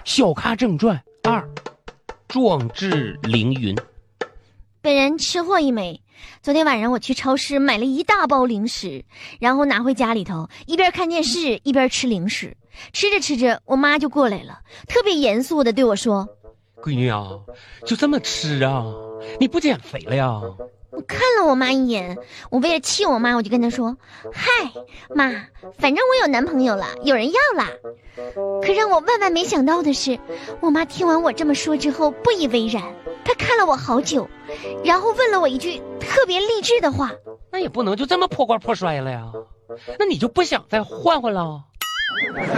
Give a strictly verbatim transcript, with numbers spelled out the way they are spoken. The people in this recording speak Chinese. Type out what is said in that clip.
小咖正传二，壮志凌云。 本人吃货一枚。昨天晚上我去超市买了一大包零食，然后拿回家里头，一边看电视一边吃零食。吃着吃着，我妈就过来了，特别严肃的对我说：“ 闺女啊，就这么吃啊？你不减肥了呀？” 我看了我妈一眼，我为了气我妈，我就跟她说：“嗨，妈，反正我有男朋友了，有人要啦。”可让我万万没想到的是，我妈听完我这么说之后不以为然，她看了我好久，然后问了我一句特别励志的话：“ 那也不能就这么破罐破摔了呀，那你就不想再换换了？”